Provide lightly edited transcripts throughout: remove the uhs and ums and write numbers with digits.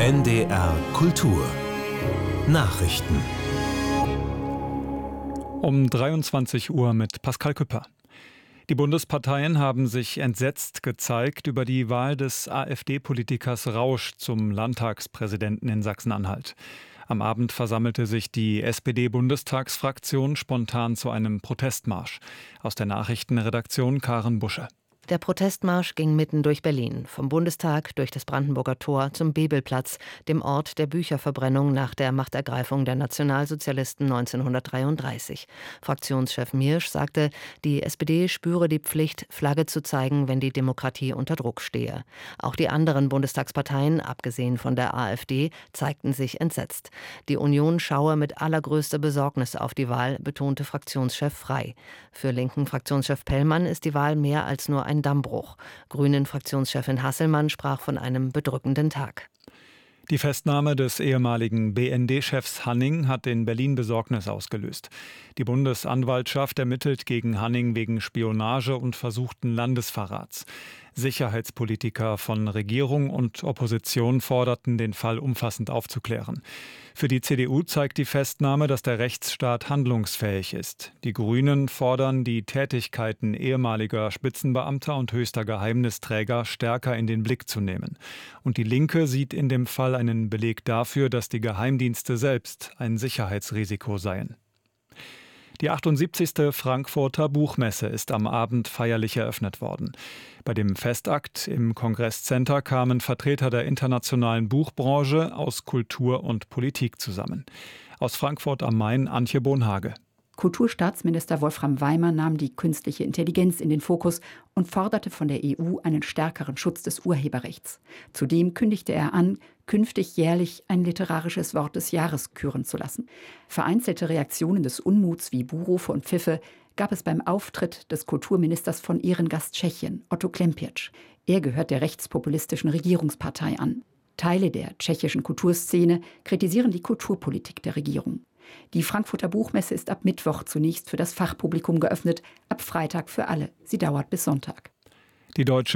NDR Kultur Nachrichten um 23 Uhr mit Pascal Küpper. Die Bundesparteien haben sich entsetzt gezeigt über die Wahl des AfD-Politikers Rausch zum Landtagspräsidenten in Sachsen-Anhalt. Am Abend versammelte sich die SPD-Bundestagsfraktion spontan zu einem Protestmarsch. Aus der Nachrichtenredaktion Karen Busche. Der Protestmarsch ging mitten durch Berlin, vom Bundestag durch das Brandenburger Tor zum Bebelplatz, dem Ort der Bücherverbrennung nach der Machtergreifung der Nationalsozialisten 1933. Fraktionschef Miersch sagte, die SPD spüre die Pflicht, Flagge zu zeigen, wenn die Demokratie unter Druck stehe. Auch die anderen Bundestagsparteien, abgesehen von der AfD, zeigten sich entsetzt. Die Union schaue mit allergrößter Besorgnis auf die Wahl, betonte Fraktionschef Frey. Für linken Fraktionschef Pellmann ist die Wahl mehr als nur ein Dammbruch. Grünen-Fraktionschefin Hasselmann sprach von einem bedrückenden Tag. Die Festnahme des ehemaligen BND-Chefs Hanning hat in Berlin Besorgnis ausgelöst. Die Bundesanwaltschaft ermittelt gegen Hanning wegen Spionage und versuchten Landesverrats. Sicherheitspolitiker von Regierung und Opposition forderten, den Fall umfassend aufzuklären. Für die CDU zeigt die Festnahme, dass der Rechtsstaat handlungsfähig ist. Die Grünen fordern, die Tätigkeiten ehemaliger Spitzenbeamter und höchster Geheimnisträger stärker in den Blick zu nehmen. Und die Linke sieht in dem Fall einen Beleg dafür, dass die Geheimdienste selbst ein Sicherheitsrisiko seien. Die 78. Frankfurter Buchmesse ist am Abend feierlich eröffnet worden. Bei dem Festakt im Kongresscenter kamen Vertreter der internationalen Buchbranche aus Kultur und Politik zusammen. Aus Frankfurt am Main Antje Bonhage. Kulturstaatsminister Wolfram Weimer nahm die künstliche Intelligenz in den Fokus und forderte von der EU einen stärkeren Schutz des Urheberrechts. Zudem kündigte er an, künftig jährlich ein literarisches Wort des Jahres küren zu lassen. Vereinzelte Reaktionen des Unmuts wie Buhrufe und Pfiffe gab es beim Auftritt des Kulturministers von Ehrengast Tschechien, Otto Klempiec. Er gehört der rechtspopulistischen Regierungspartei an. Teile der tschechischen Kulturszene kritisieren die Kulturpolitik der Regierung. Die Frankfurter Buchmesse ist ab Mittwoch zunächst für das Fachpublikum geöffnet, ab Freitag für alle. Sie dauert bis Sonntag. Die deutsche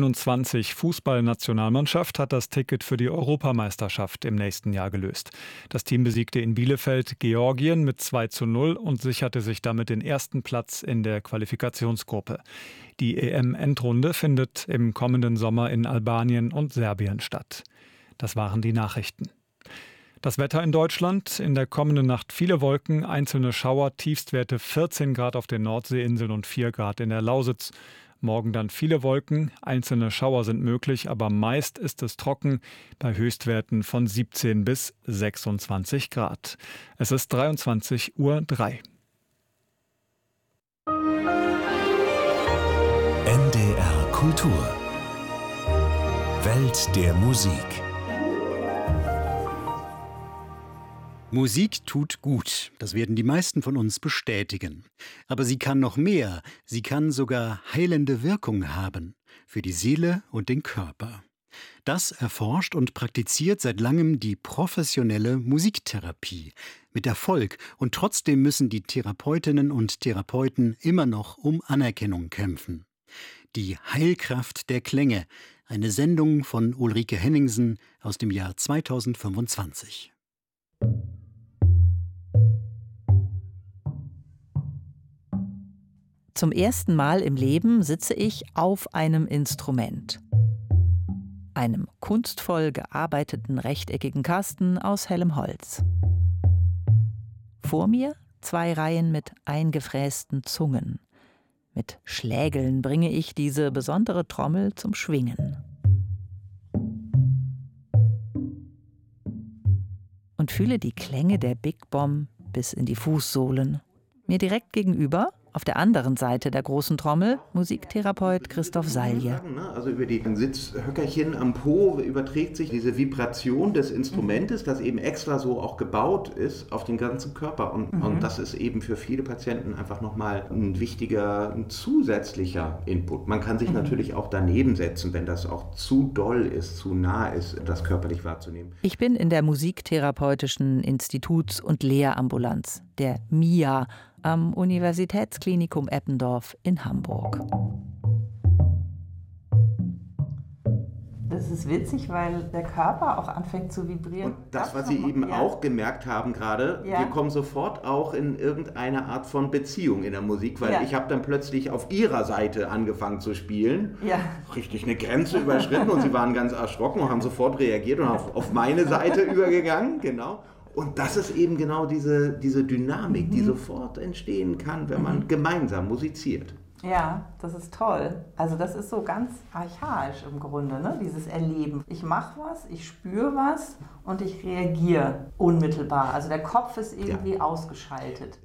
U21-Fußballnationalmannschaft hat das Ticket für die Europameisterschaft im nächsten Jahr gelöst. Das Team besiegte in Bielefeld Georgien mit 2:0 und sicherte sich damit den ersten Platz in der Qualifikationsgruppe. Die EM-Endrunde findet im kommenden Sommer in Albanien und Serbien statt. Das waren die Nachrichten. Das Wetter in Deutschland: in der kommenden Nacht viele Wolken, einzelne Schauer, Tiefstwerte 14 Grad auf den Nordseeinseln und 4 Grad in der Lausitz. Morgen dann viele Wolken, einzelne Schauer sind möglich, aber meist ist es trocken bei Höchstwerten von 17 bis 26 Grad. Es ist 23:03 Uhr. NDR Kultur Welt der Musik. Musik tut gut, das werden die meisten von uns bestätigen. Aber sie kann noch mehr, sie kann sogar heilende Wirkung haben, für die Seele und den Körper. Das erforscht und praktiziert seit langem die professionelle Musiktherapie. Mit Erfolg, und trotzdem müssen die Therapeutinnen und Therapeuten immer noch um Anerkennung kämpfen. Die Heilkraft der Klänge, eine Sendung von Ulrike Henningsen aus dem Jahr 2025. Zum ersten Mal im Leben sitze ich auf einem Instrument. Einem kunstvoll gearbeiteten rechteckigen Kasten aus hellem Holz. Vor mir 2 Reihen mit eingefrästen Zungen. Mit Schlägeln bringe ich diese besondere Trommel zum Schwingen. Und fühle die Klänge der Big Bomb bis in die Fußsohlen. Mir direkt gegenüber, auf der anderen Seite der großen Trommel, Musiktherapeut Christoph Salje. Also über die Sitzhöckerchen am Po überträgt sich diese Vibration des Instrumentes, das eben extra so auch gebaut ist, auf den ganzen Körper. Und das ist eben für viele Patienten einfach nochmal ein wichtiger, ein zusätzlicher Input. Man kann sich natürlich auch daneben setzen, wenn das auch zu doll ist, zu nah ist, das körperlich wahrzunehmen. Ich bin in der Musiktherapeutischen Instituts- und Lehrambulanz, der MIA, am Universitätsklinikum Eppendorf in Hamburg. The es ist witzig, weil der Körper auch anfängt zu vibrieren. Und das, was Sie eben auch gemerkt haben gerade, wir kommen sofort auch in irgendeine Art von Beziehung in der Musik, weil ich habe dann plötzlich auf Ihrer Seite angefangen zu spielen, richtig eine Grenze überschritten und Sie waren ganz erschrocken und haben sofort reagiert und auf meine Seite übergegangen, genau. Und das ist eben genau diese Dynamik, die sofort entstehen kann, wenn man gemeinsam musiziert. Ja, das ist toll. Also das ist so ganz archaisch im Grunde, ne? Dieses Erleben. Ich mache was, ich spüre was und ich reagiere unmittelbar. Also der Kopf ist irgendwie ausgeschaltet.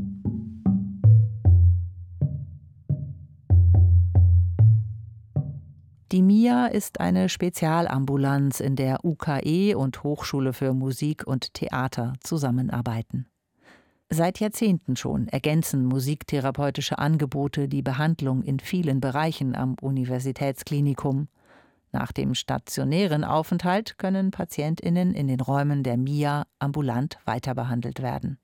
Die MIA ist eine Spezialambulanz, in der UKE und Hochschule für Musik und Theater zusammenarbeiten. Seit Jahrzehnten schon ergänzen musiktherapeutische Angebote die Behandlung in vielen Bereichen am Universitätsklinikum. Nach dem stationären Aufenthalt können PatientInnen in den Räumen der MIA ambulant weiterbehandelt werden.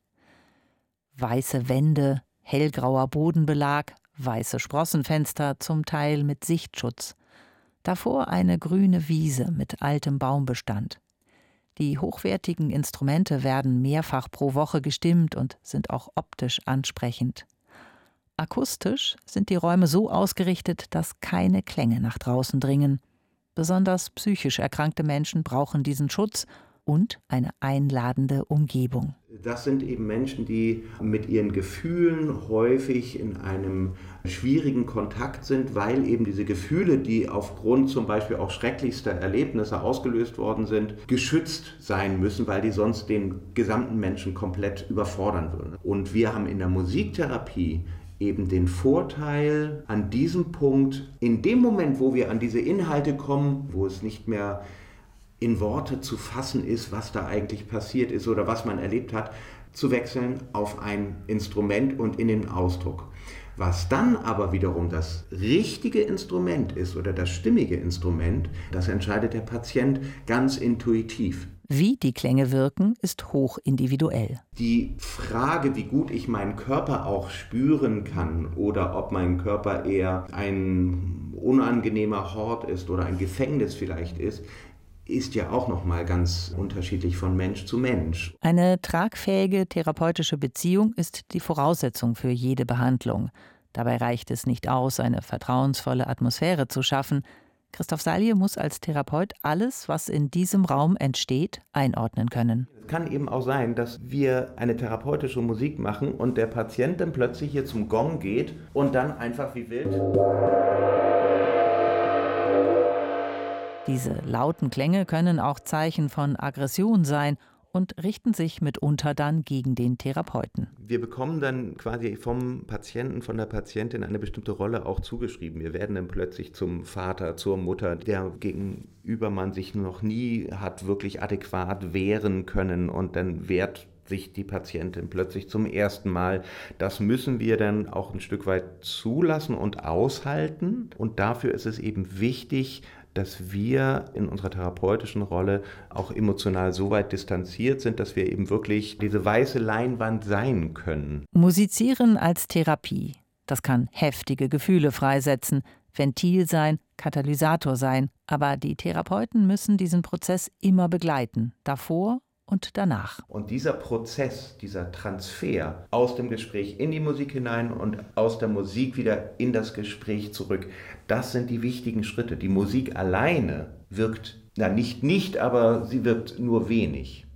Weiße Wände, hellgrauer Bodenbelag, weiße Sprossenfenster, zum Teil mit Sichtschutz. Davor eine grüne Wiese mit altem Baumbestand. Die hochwertigen Instrumente werden mehrfach pro Woche gestimmt und sind auch optisch ansprechend. Akustisch sind die Räume so ausgerichtet, dass keine Klänge nach draußen dringen. Besonders psychisch erkrankte Menschen brauchen diesen Schutz und eine einladende Umgebung. Das sind eben Menschen, die mit ihren Gefühlen häufig in einem schwierigen Kontakt sind, weil eben diese Gefühle, die aufgrund zum Beispiel auch schrecklichster Erlebnisse ausgelöst worden sind, geschützt sein müssen, weil die sonst den gesamten Menschen komplett überfordern würden. Und wir haben in der Musiktherapie eben den Vorteil an diesem Punkt, in dem Moment, wo wir an diese Inhalte kommen, wo es nicht mehr in Worte zu fassen ist, was da eigentlich passiert ist oder was man erlebt hat, zu wechseln auf ein Instrument und in den Ausdruck. Was dann aber wiederum das richtige Instrument ist oder das stimmige Instrument, das entscheidet der Patient ganz intuitiv. Wie die Klänge wirken, ist hoch individuell. Die Frage, wie gut ich meinen Körper auch spüren kann oder ob mein Körper eher ein unangenehmer Hort ist oder ein Gefängnis vielleicht ist ja auch nochmal ganz unterschiedlich von Mensch zu Mensch. Eine tragfähige therapeutische Beziehung ist die Voraussetzung für jede Behandlung. Dabei reicht es nicht aus, eine vertrauensvolle Atmosphäre zu schaffen. Christoph Salje muss als Therapeut alles, was in diesem Raum entsteht, einordnen können. Es kann eben auch sein, dass wir eine therapeutische Musik machen und der Patient dann plötzlich hier zum Gong geht und dann einfach wie wild. Diese lauten Klänge können auch Zeichen von Aggression sein und richten sich mitunter dann gegen den Therapeuten. Wir bekommen dann quasi vom Patienten, von der Patientin eine bestimmte Rolle auch zugeschrieben. Wir werden dann plötzlich zum Vater, zur Mutter, der gegenüber man sich noch nie hat wirklich adäquat wehren können und dann wehrt sich die Patientin plötzlich zum ersten Mal. Das müssen wir dann auch ein Stück weit zulassen und aushalten. Und dafür ist es eben wichtig, dass wir in unserer therapeutischen Rolle auch emotional so weit distanziert sind, dass wir eben wirklich diese weiße Leinwand sein können. Musizieren als Therapie. Das kann heftige Gefühle freisetzen, Ventil sein, Katalysator sein. Aber die Therapeuten müssen diesen Prozess immer begleiten, davor und danach. Und dieser Prozess, dieser Transfer aus dem Gespräch in die Musik hinein und aus der Musik wieder in das Gespräch zurück, das sind die wichtigen Schritte. Die Musik alleine wirkt, aber sie wirkt nur wenig.